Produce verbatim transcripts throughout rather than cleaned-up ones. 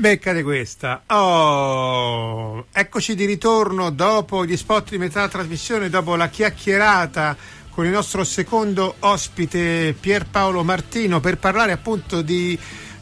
Beccate questa. Oh, eccoci di ritorno dopo gli spot di metà trasmissione, dopo la chiacchierata con il nostro secondo ospite Pierpaolo Martino per parlare appunto di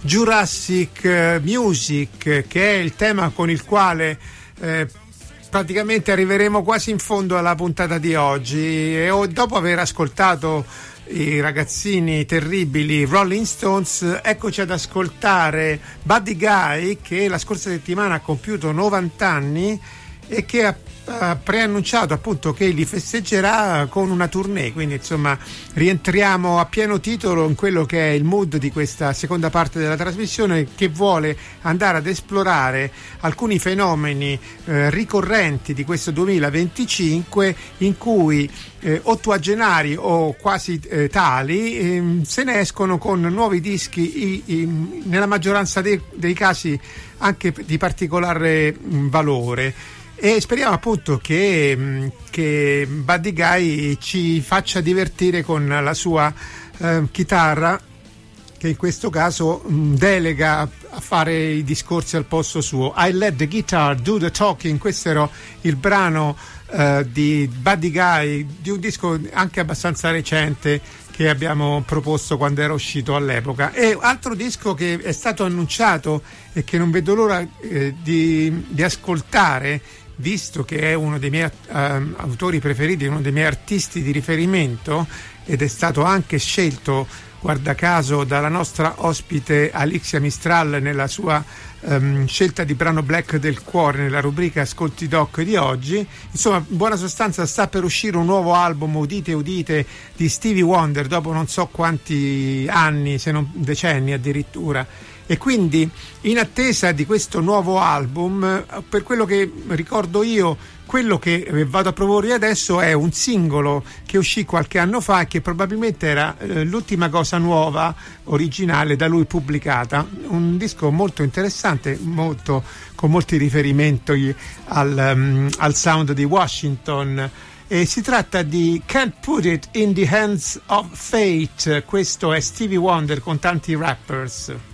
Jurassic Music, che è il tema con il quale eh, praticamente arriveremo quasi in fondo alla puntata di oggi. E dopo aver ascoltato i ragazzini terribili Rolling Stones, eccoci ad ascoltare Buddy Guy, che la scorsa settimana ha compiuto novanta anni e che ha, ha preannunciato appunto che li festeggerà con una tournée. Quindi insomma rientriamo a pieno titolo in quello che è il mood di questa seconda parte della trasmissione, che vuole andare ad esplorare alcuni fenomeni eh, ricorrenti di questo duemilaventicinque, in cui eh, ottuagenari o quasi eh, tali eh, se ne escono con nuovi dischi, i, i, nella maggioranza dei, dei casi anche di particolare mh, valore. E speriamo appunto che, che Buddy Guy ci faccia divertire con la sua eh, chitarra, che in questo caso mh, delega a fare i discorsi al posto suo. I Let the Guitar Do the Talking, questo era il brano eh, di Buddy Guy, di un disco anche abbastanza recente che abbiamo proposto quando era uscito all'epoca. E altro disco che è stato annunciato e che non vedo l'ora eh, di, di ascoltare, visto che è uno dei miei uh, autori preferiti, uno dei miei artisti di riferimento, ed è stato anche scelto, guarda caso, dalla nostra ospite Alixia Mistral nella sua um, scelta di brano Black del cuore nella rubrica Ascolti Doc di oggi. Insomma, in buona sostanza sta per uscire un nuovo album, udite udite, di Stevie Wonder dopo non so quanti anni, se non decenni addirittura. E quindi in attesa di questo nuovo album, per quello che ricordo io, quello che vado a proporre adesso è un singolo che uscì qualche anno fa e che probabilmente era eh, l'ultima cosa nuova, originale da lui pubblicata. Un disco molto interessante, molto, con molti riferimenti al, um, al sound di Washington. E si tratta di Can't Put It in the Hands of Fate. Questo è Stevie Wonder con tanti rappers.